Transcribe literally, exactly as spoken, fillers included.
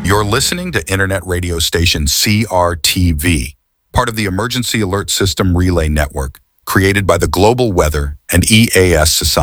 You're listening to Internet radio station C R T V, part of the Emergency Alert System Relay Network, created by the Global Weather and E A S Society.